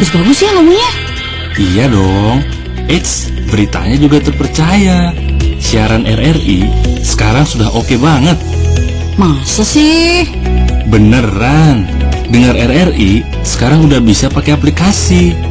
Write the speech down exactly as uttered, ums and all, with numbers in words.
bagus-bagus ya ngomongnya. Iya dong. Eits, beritanya juga terpercaya. Siaran R R I sekarang sudah oke banget. Masa sih? Beneran. Dengar R R I sekarang udah bisa pakai aplikasi.